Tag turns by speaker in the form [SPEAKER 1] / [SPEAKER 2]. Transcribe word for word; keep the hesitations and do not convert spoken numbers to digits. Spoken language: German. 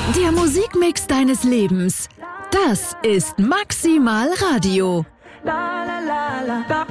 [SPEAKER 1] Der Musikmix deines Lebens. Das ist Maximal Radio.
[SPEAKER 2] La la la la.